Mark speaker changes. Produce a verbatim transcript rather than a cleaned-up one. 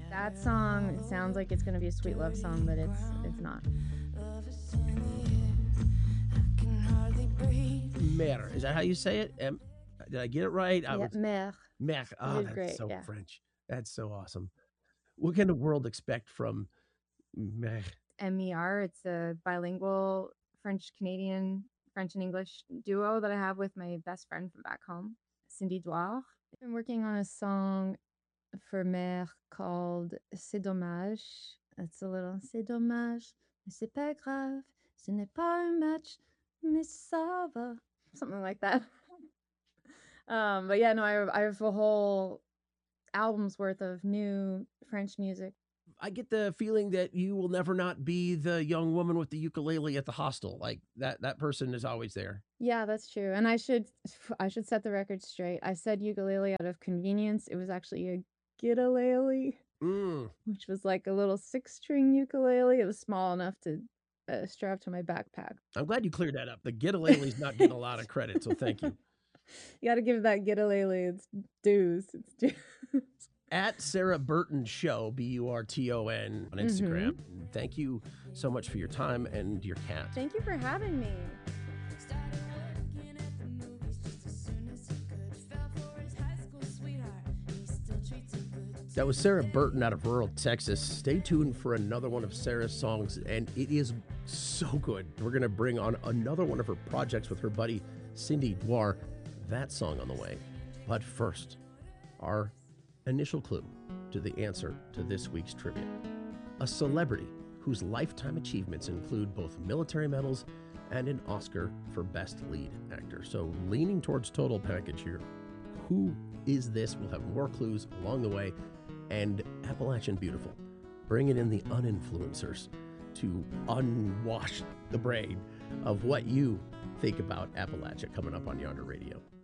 Speaker 1: That song, it sounds like it's going to be a sweet love song, but it's it's not.
Speaker 2: Mer. Is that how you say it? M- did I get it right? I
Speaker 1: Yeah,
Speaker 2: was
Speaker 1: Mer.
Speaker 2: Mer.
Speaker 1: You
Speaker 2: Oh,
Speaker 1: did
Speaker 2: that's
Speaker 1: great.
Speaker 2: so
Speaker 1: Yeah.
Speaker 2: French. That's so awesome. What can the world expect from Mer?
Speaker 1: M E R. It's a bilingual French Canadian French and English duo that I have with my best friend from back home, Cindy Douard. I've been working on a song for Mer called C'est dommage. It's a little C'est dommage, mais c'est pas grave. Ce n'est pas un match, mais ça va. Something like that. um, but yeah, no, I, I have a whole album's worth of new French music.
Speaker 2: I get the feeling that you will never not be the young woman with the ukulele at the hostel. Like that that person is always there.
Speaker 1: Yeah, that's true. And I should I should set the record straight. I said ukulele out of convenience. It was actually a gitalele,
Speaker 2: Mm.
Speaker 1: which was like a little six-string ukulele. It was small enough to uh, strap to my backpack.
Speaker 2: I'm glad you cleared that up. The gitalele's not getting a lot of credit, so thank you.
Speaker 1: You got to give that gitalele its dues. It's dues.
Speaker 2: At Sarah Burton Show, B U R T O N on Instagram. Mm-hmm. Thank you so much for your time and your cat.
Speaker 1: Thank you for having me.
Speaker 2: That was Sarah Burton out of rural Texas. Stay tuned for another one of Sarah's songs, and it is so good. We're going to bring on another one of her projects with her buddy Cindy Douard. That song on the way. But first, our initial clue to the answer to this week's trivia. A celebrity whose lifetime achievements include both military medals and an Oscar for Best Lead Actor. So leaning towards total package here. Who is this? We'll have more clues along the way. And Appalachian Beautiful, bringing in the uninfluencers to unwash the brain of what you think about Appalachia coming up on Yonder Radio.